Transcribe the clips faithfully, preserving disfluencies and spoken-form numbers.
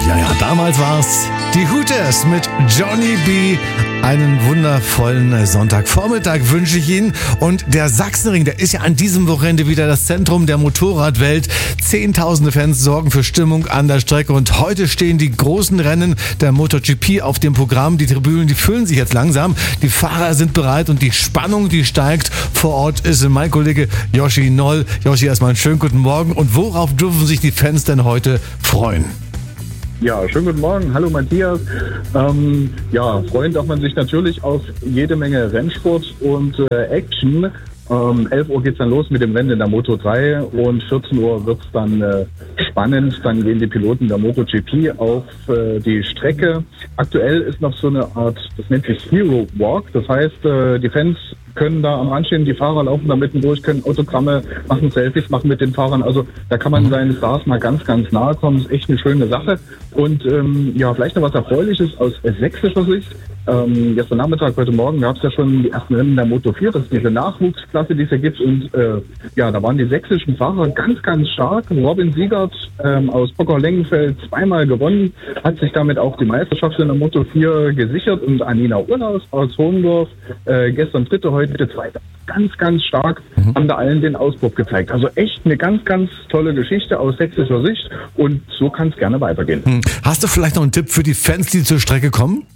Ja, ja, damals war's die Hooters mit Johnny B. Einen wundervollen Sonntagvormittag wünsche ich Ihnen. Und der Sachsenring, der ist ja an diesem Wochenende wieder das Zentrum der Motorradwelt. Zehntausende Fans sorgen für Stimmung an der Strecke. Und heute stehen die großen Rennen der MotoGP auf dem Programm. Die Tribünen, die füllen sich jetzt langsam. Die Fahrer sind bereit und die Spannung, die steigt. Vor Ort ist mein Kollege Joshi Noll. Joshi, erstmal einen schönen guten Morgen. Und worauf dürfen sich die Fans denn heute freuen? Ja, schönen guten Morgen. Hallo Matthias. Ähm, ja, freuen darf man sich natürlich auf jede Menge Rennsport und äh, Action. Ähm, elf Uhr geht's dann los mit dem Rennen in der Moto drei und vierzehn Uhr wird's dann äh, spannend. Dann gehen die Piloten der MotoGP auf äh, die Strecke. Aktuell ist noch so eine Art, das nennt sich Hero Walk. Das heißt, äh, die Fans können da am Rand stehen, die Fahrer laufen da mitten durch, können Autogramme machen, Selfies machen mit den Fahrern. Also da kann man seinen Stars mal ganz, ganz nahe kommen. Das ist echt eine schöne Sache. Und ähm, ja, vielleicht noch was Erfreuliches aus sächsischer Sicht. Ähm, gestern Nachmittag, heute Morgen gab es ja schon die ersten Rennen der Moto vier. Das ist diese Nachwuchsklasse, die es ja gibt. Und äh, ja, da waren die sächsischen Fahrer ganz, ganz stark. Robin Siegert ähm, aus Pockau-Lengenfeld zweimal gewonnen, hat sich damit auch die Meisterschaft in der Moto vier gesichert. Und Anina Urlaus aus Hohendorf, äh, gestern dritte, heute zweite. Ganz, ganz stark, mhm. haben da allen den Ausbruch gezeigt. Also echt eine ganz, ganz tolle Geschichte aus sächsischer Sicht. Und so kann es gerne weitergehen. Hm. Hast du vielleicht noch einen Tipp für die Fans, die zur Strecke kommen?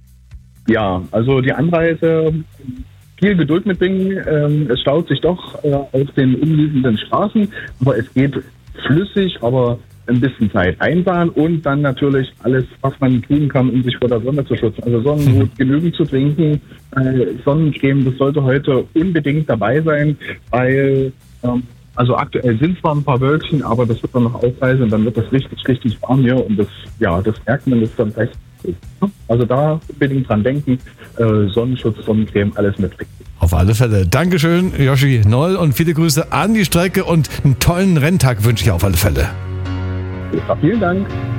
Ja, also die Anreise, viel Geduld mitbringen. Ähm, es staut sich doch äh, auf den umliegenden Straßen, aber es geht flüssig, aber ein bisschen Zeit einplanen und dann natürlich alles, was man tun kann, um sich vor der Sonne zu schützen. Also Sonnenhut, mhm. genügend zu trinken, äh, Sonnencreme, das sollte heute unbedingt dabei sein, weil ähm, also aktuell sind zwar ein paar Wölkchen, aber das wird dann noch aufreißen und dann wird das richtig, richtig warm hier und das, ja, das merkt man, das ist dann recht. Also da unbedingt dran denken, äh, Sonnenschutz, Sonnencreme, alles mitbringen. Auf alle Fälle. Dankeschön, Joshi Noll, und viele Grüße an die Strecke und einen tollen Renntag wünsche ich auf alle Fälle. Ja, vielen Dank.